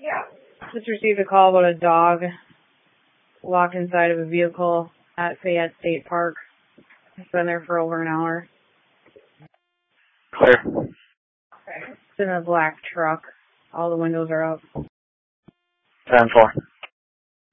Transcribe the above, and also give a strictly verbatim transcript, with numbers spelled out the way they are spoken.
Just received a call about a dog locked inside of a vehicle at Fayette State Park. It's been there for over an hour. Clear. It's in a black truck. All the windows are up. ten four.